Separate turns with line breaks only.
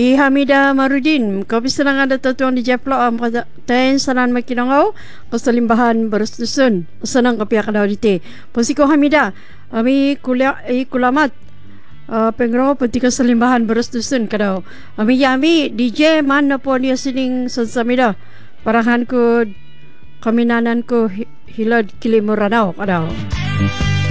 Hamida Marudin, kau bisanang ada tuan di Jeplo ten sanan makinangau keselimbahan berstusun senang kopi akadau dite. Posiko Hamida, ami kuliah kulamat pengrau penti keselimbahan berstusun kadau. Ami DJ mana pun dia sining sensamida. Parahan ku kaminanan ku hilad kilimuranau kadau.